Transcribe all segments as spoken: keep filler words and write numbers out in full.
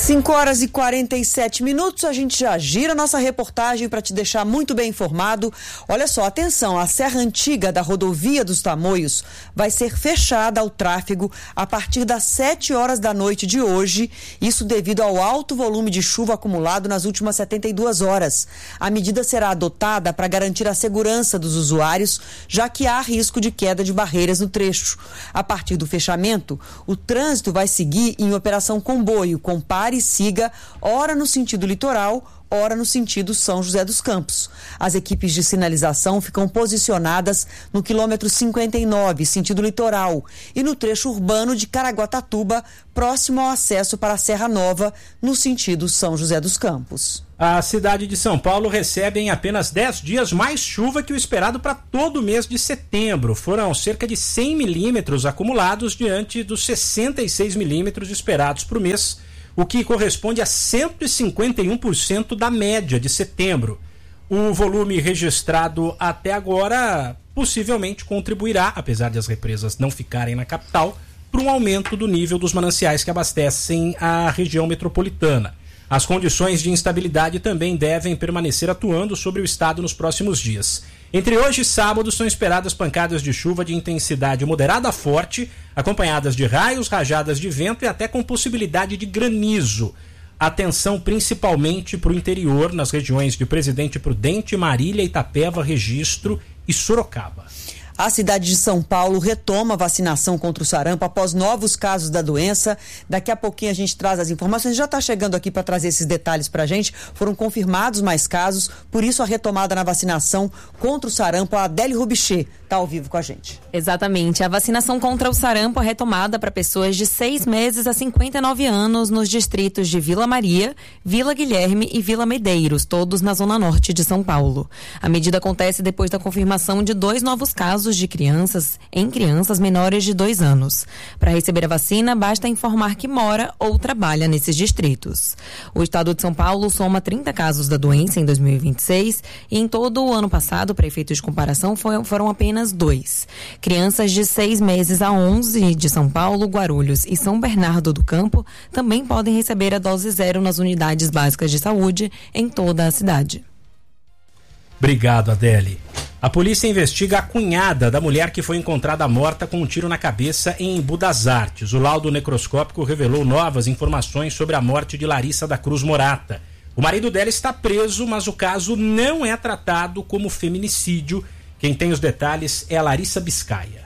cinco horas e quarenta e sete minutos, a gente já gira nossa reportagem para te deixar muito bem informado. Olha só, atenção, a Serra Antiga da Rodovia dos Tamoios vai ser fechada ao tráfego a partir das sete horas da noite de hoje, isso devido ao alto volume de chuva acumulado nas últimas setenta e duas horas. A medida será adotada para garantir a segurança dos usuários, já que há risco de queda de barreiras no trecho. A partir do fechamento, o trânsito vai seguir em operação comboio, com pare e siga, ora no sentido litoral, ora no sentido São José dos Campos. As equipes de sinalização ficam posicionadas no quilômetro cinquenta e nove, sentido litoral, e no trecho urbano de Caraguatatuba, próximo ao acesso para a Serra Nova, no sentido São José dos Campos. A cidade de São Paulo recebe em apenas dez dias mais chuva que o esperado para todo o mês de setembro. Foram cerca de cem milímetros acumulados diante dos sessenta e seis milímetros esperados para o mês, o que corresponde a cento e cinquenta e um por cento da média de setembro. O volume registrado até agora possivelmente contribuirá, apesar de as represas não ficarem na capital, para um aumento do nível dos mananciais que abastecem a região metropolitana. As condições de instabilidade também devem permanecer atuando sobre o estado nos próximos dias. Entre hoje e sábado são esperadas pancadas de chuva de intensidade moderada a forte, acompanhadas de raios, rajadas de vento e até com possibilidade de granizo. Atenção principalmente para o interior, nas regiões de Presidente Prudente, Marília, Itapeva, Registro e Sorocaba. A cidade de São Paulo retoma a vacinação contra o sarampo após novos casos da doença. Daqui a pouquinho a gente traz as informações. Já está chegando aqui para trazer esses detalhes para a gente. Foram confirmados mais casos, por isso a retomada na vacinação contra o sarampo. A Adélia Rubichê está ao vivo com a gente. Exatamente. A vacinação contra o sarampo é retomada para pessoas de seis meses a cinquenta e nove anos nos distritos de Vila Maria, Vila Guilherme e Vila Medeiros, todos na zona norte de São Paulo. A medida acontece depois da confirmação de dois novos casos de crianças em crianças menores de dois anos. Para receber a vacina, basta informar que mora ou trabalha nesses distritos. O estado de São Paulo soma trinta casos da doença em dois mil e vinte e seis e em todo o ano passado, para efeitos de comparação, foram apenas dois. Crianças de seis meses a onze de São Paulo, Guarulhos e São Bernardo do Campo também podem receber a dose zero nas unidades básicas de saúde em toda a cidade. Obrigado, Adele. A polícia investiga a cunhada da mulher que foi encontrada morta com um tiro na cabeça em Embu das Artes. O laudo necroscópico revelou novas informações sobre a morte de Larissa da Cruz Morata. O marido dela está preso, mas o caso não é tratado como feminicídio. Quem tem os detalhes é a Larissa Biscaia.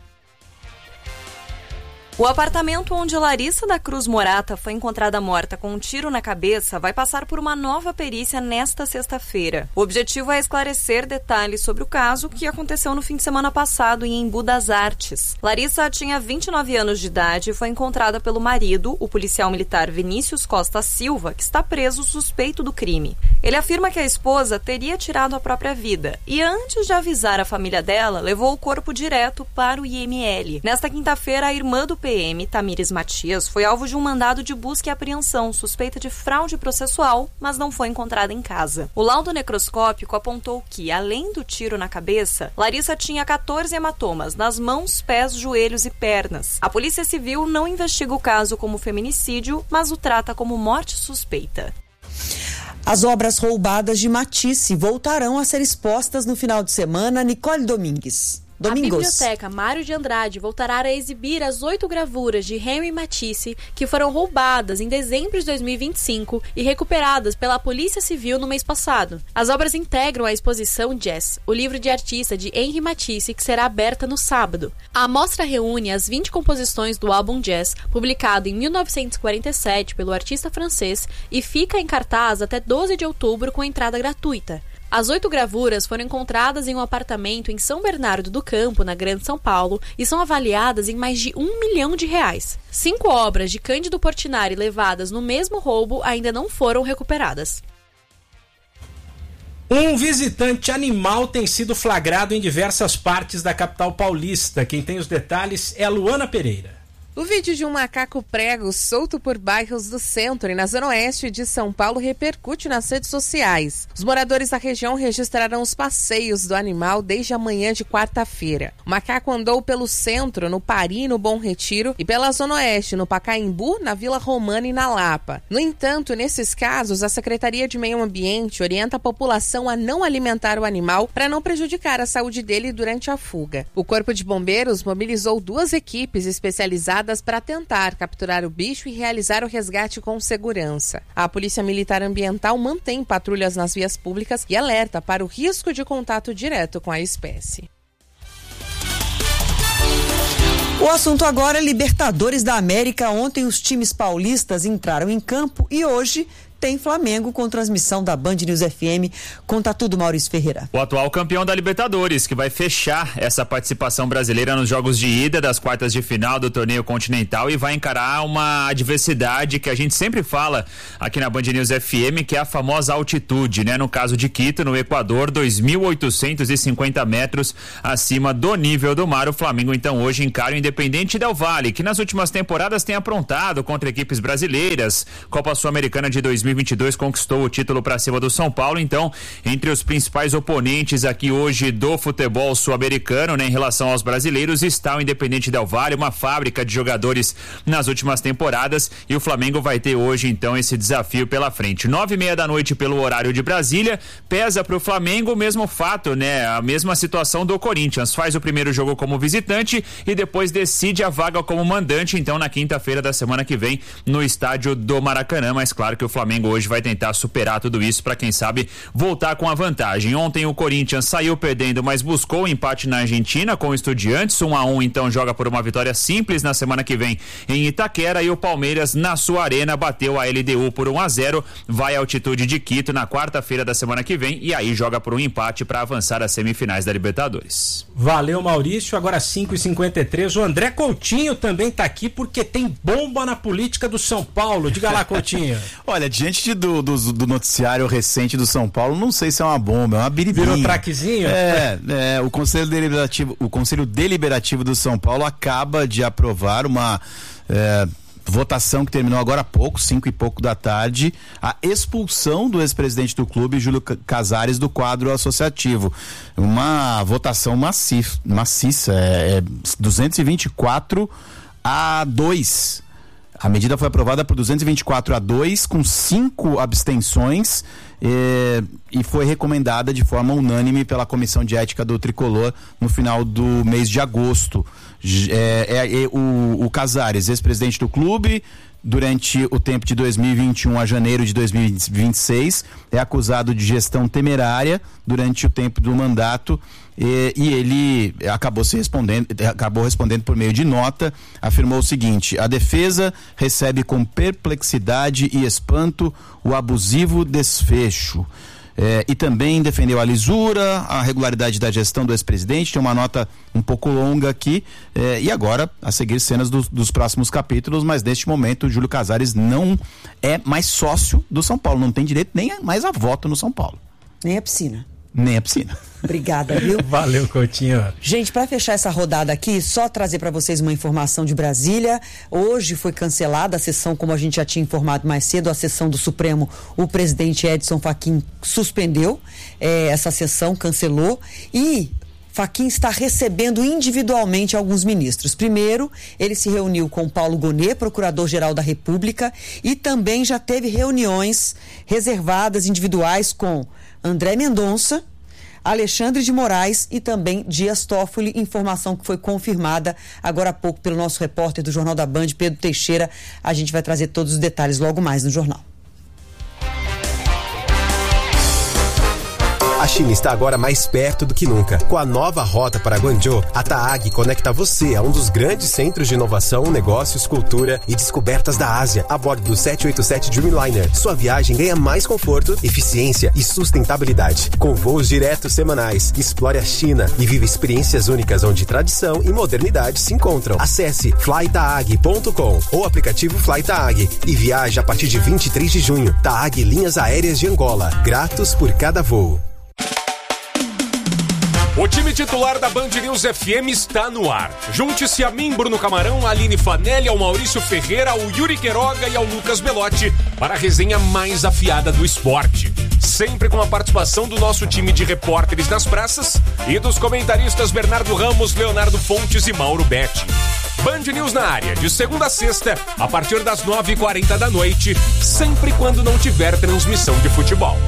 O apartamento onde Larissa da Cruz Morata foi encontrada morta com um tiro na cabeça vai passar por uma nova perícia nesta sexta-feira. O objetivo é esclarecer detalhes sobre o caso que aconteceu no fim de semana passado em Embu das Artes. Larissa tinha vinte e nove anos de idade e foi encontrada pelo marido, o policial militar Vinícius Costa Silva, que está preso suspeito do crime. Ele afirma que a esposa teria tirado a própria vida e, antes de avisar a família dela, levou o corpo direto para o I M L. Nesta quinta-feira, a irmã do P M, Tamires Matias, foi alvo de um mandado de busca e apreensão suspeita de fraude processual, mas não foi encontrada em casa. O laudo necroscópico apontou que, além do tiro na cabeça, Larissa tinha quatorze hematomas nas mãos, pés, joelhos e pernas. A Polícia Civil não investiga o caso como feminicídio, mas o trata como morte suspeita. As obras roubadas de Matisse voltarão a ser expostas no final de semana. Nicole Domingues. Domingos. A Biblioteca Mário de Andrade voltará a exibir as oito gravuras de Henri Matisse que foram roubadas em dezembro de dois mil e vinte e cinco e recuperadas pela Polícia Civil no mês passado. As obras integram a exposição Jazz, o livro de artista de Henri Matisse, que será aberta no sábado. A mostra reúne as vinte composições do álbum Jazz, publicado em mil novecentos e quarenta e sete pelo artista francês, e fica em cartaz até doze de outubro com entrada gratuita. As oito gravuras foram encontradas em um apartamento em São Bernardo do Campo, na Grande São Paulo, e são avaliadas em mais de um milhão de reais. Cinco obras de Cândido Portinari levadas no mesmo roubo ainda não foram recuperadas. Um visitante animal tem sido flagrado em diversas partes da capital paulista. Quem tem os detalhes é a Luana Pereira. O vídeo de um macaco prego solto por bairros do centro e na zona oeste de São Paulo repercute nas redes sociais. Os moradores da região registraram os passeios do animal desde a manhã de quarta-feira. O macaco andou pelo centro, no Pari e no Bom Retiro, e pela zona oeste, no Pacaembu, na Vila Romana e na Lapa. No entanto, nesses casos, a Secretaria de Meio Ambiente orienta a população a não alimentar o animal para não prejudicar a saúde dele durante a fuga. O Corpo de Bombeiros mobilizou duas equipes especializadas para tentar capturar o bicho e realizar o resgate com segurança. A Polícia Militar Ambiental mantém patrulhas nas vias públicas e alerta para o risco de contato direto com a espécie. O assunto agora é Libertadores da América. Ontem os times paulistas entraram em campo e hoje tem Flamengo com transmissão da Band News F M. Conta tudo, Maurício Ferreira. O atual campeão da Libertadores, que vai fechar essa participação brasileira nos jogos de ida das quartas de final do torneio continental e vai encarar uma adversidade que a gente sempre fala aqui na Band News F M, que é a famosa altitude, né? No caso de Quito, no Equador, dois mil oitocentos e cinquenta metros acima do nível do mar. O Flamengo, então, hoje encara o Independente Del Valle, que nas últimas temporadas tem aprontado contra equipes brasileiras. Copa Sul-Americana de dois mil e vinte e dois conquistou o título para cima do São Paulo. Então, entre os principais oponentes aqui hoje do futebol sul-americano, né, em relação aos brasileiros, está o Independente Del Valle, uma fábrica de jogadores nas últimas temporadas, e o Flamengo vai ter hoje então esse desafio pela frente. Nove e meia da noite pelo horário de Brasília. Pesa para o Flamengo o mesmo fato, né, a mesma situação do Corinthians. Faz o primeiro jogo como visitante e depois decide a vaga como mandante, então na quinta-feira da semana que vem no estádio do Maracanã. Mas claro que o Flamengo hoje vai tentar superar tudo isso para, quem sabe, voltar com a vantagem. Ontem o Corinthians saiu perdendo, mas buscou o empate na Argentina com o Estudiantes, um a um, então joga por uma vitória simples na semana que vem em Itaquera, e o Palmeiras na sua arena bateu a L D U por um a zero, vai à altitude de Quito na quarta-feira da semana que vem e aí joga por um empate para avançar às semifinais da Libertadores. Valeu, Maurício. Agora cinco e cinquenta e três, o André Coutinho também tá aqui porque tem bomba na política do São Paulo. Diga lá, Coutinho. Olha, diante do, do, do noticiário recente do São Paulo, não sei se é uma bomba, é uma biribinha. Virou traquezinho? É, é, o Conselho Deliberativo, o Conselho Deliberativo do São Paulo acaba de aprovar uma é, votação que terminou agora há pouco, cinco e pouco da tarde, a expulsão do ex-presidente do clube, Júlio Casares, do quadro associativo. Uma votação maciça, maciça é, é duzentos e vinte e quatro a dois. A medida foi aprovada por duzentos e vinte e quatro a dois, com cinco abstenções, eh, e foi recomendada de forma unânime pela Comissão de Ética do Tricolor no final do mês de agosto. É, é, é, o, o Casares, ex-presidente do clube, durante o tempo de dois mil e vinte e um a janeiro de dois mil e vinte e seis, é acusado de gestão temerária durante o tempo do mandato. E, e ele acabou se respondendo, acabou respondendo por meio de nota, afirmou o seguinte: a defesa recebe com perplexidade e espanto o abusivo desfecho. É, e também defendeu a lisura, a regularidade da gestão do ex-presidente. Tem uma nota um pouco longa aqui, é, e agora a seguir cenas do, dos próximos capítulos, mas neste momento o Júlio Casares não é mais sócio do São Paulo, não tem direito nem mais a voto no São Paulo. Nem a piscina. Nem a piscina. Obrigada, viu? Valeu, Coutinho. Gente, para fechar essa rodada aqui, só trazer para vocês uma informação de Brasília. Hoje foi cancelada a sessão, como a gente já tinha informado mais cedo, a sessão do Supremo. O presidente Edson Fachin suspendeu é, essa sessão, cancelou, e Fachin está recebendo individualmente alguns ministros. Primeiro, ele se reuniu com Paulo Gonet, procurador-geral da República, e também já teve reuniões reservadas individuais com André Mendonça, Alexandre de Moraes e também Dias Toffoli, informação que foi confirmada agora há pouco pelo nosso repórter do Jornal da Band, Pedro Teixeira. A gente vai trazer todos os detalhes logo mais no jornal. A China está agora mais perto do que nunca. Com a nova rota para Guangzhou, a Taag conecta você a um dos grandes centros de inovação, negócios, cultura e descobertas da Ásia, a bordo do sete oito sete Dreamliner. Sua viagem ganha mais conforto, eficiência e sustentabilidade. Com voos diretos semanais, explore a China e viva experiências únicas onde tradição e modernidade se encontram. Acesse fly taag ponto com ou aplicativo FlyTaag e viaje a partir de vinte e três de junho. Taag Linhas Aéreas de Angola. Gratos por cada voo. O time titular da Band News F M está no ar. Junte-se a mim, Bruno Camarão, a Aline Fanelli, ao Maurício Ferreira, ao Yuri Queiroga e ao Lucas Belotti para a resenha mais afiada do esporte. Sempre com a participação do nosso time de repórteres nas praças e dos comentaristas Bernardo Ramos, Leonardo Fontes e Mauro Betti. Band News na área, de segunda a sexta, a partir das nove e quarenta da noite, sempre quando não tiver transmissão de futebol.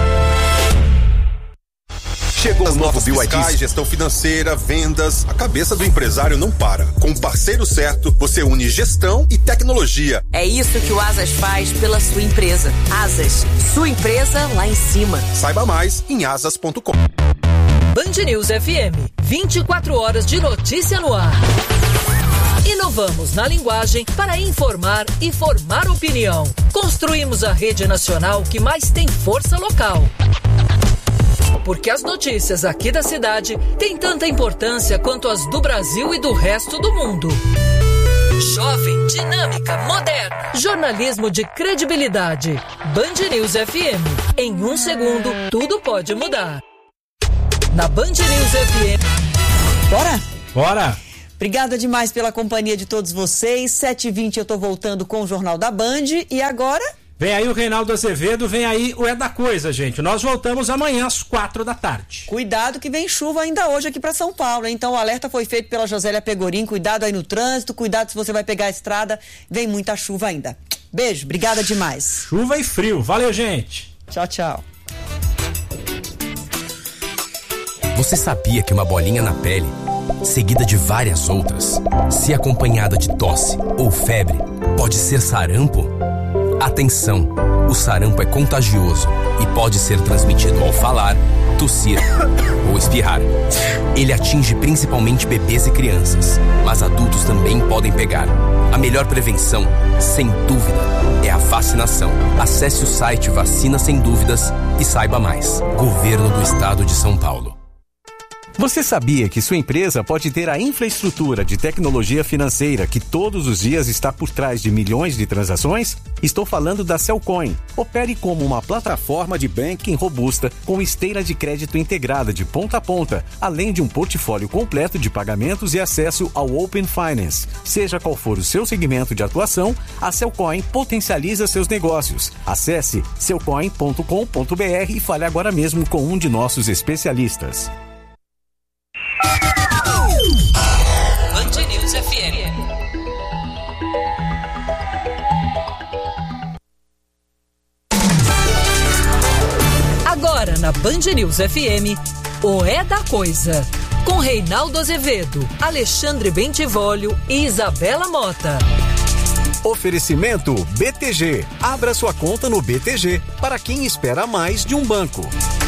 Chegou o novo Bill I D, gestão financeira, vendas. A cabeça do empresário não para. Com o parceiro certo, você une gestão e tecnologia. É isso que o Asas faz pela sua empresa. Asas, sua empresa lá em cima. Saiba mais em asas ponto com. Band News F M, vinte e quatro horas de notícia no ar. Inovamos na linguagem para informar e formar opinião. Construímos a rede nacional que mais tem força local. Porque as notícias aqui da cidade têm tanta importância quanto as do Brasil e do resto do mundo. Jovem, dinâmica, moderna. Jornalismo de credibilidade. Band News F M. Em um segundo, tudo pode mudar. Na Band News F M. Bora? Bora! Obrigada demais pela companhia de todos vocês. sete e vinte eu tô voltando com o Jornal da Band. E agora... Vem aí o Reinaldo Azevedo, vem aí o É da Coisa, gente. Nós voltamos amanhã às quatro da tarde. Cuidado que vem chuva ainda hoje aqui para São Paulo, hein? Então o alerta foi feito pela Josélia Pegorim. Cuidado aí no trânsito, cuidado se você vai pegar a estrada. Vem muita chuva ainda. Beijo, obrigada demais. Chuva e frio. Valeu, gente. Tchau, tchau. Você sabia que uma bolinha na pele, seguida de várias outras, se acompanhada de tosse ou febre, pode ser sarampo? Atenção! O sarampo é contagioso e pode ser transmitido ao falar, tossir ou espirrar. Ele atinge principalmente bebês e crianças, mas adultos também podem pegar. A melhor prevenção, sem dúvida, é a vacinação. Acesse o site Vacina Sem Dúvidas e saiba mais. Governo do Estado de São Paulo. Você sabia que sua empresa pode ter a infraestrutura de tecnologia financeira que todos os dias está por trás de milhões de transações? Estou falando da Cellcoin. Opere como uma plataforma de banking robusta com esteira de crédito integrada de ponta a ponta, além de um portfólio completo de pagamentos e acesso ao Open Finance. Seja qual for o seu segmento de atuação, a Cellcoin potencializa seus negócios. Acesse cellcoin ponto com ponto b r e fale agora mesmo com um de nossos especialistas. Band News F M. Agora na Band News F M, o É da Coisa, com Reinaldo Azevedo, Alexandre Bentivolio e Isabela Mota. Oferecimento B T G. Abra sua conta no B T G, para quem espera mais de um banco.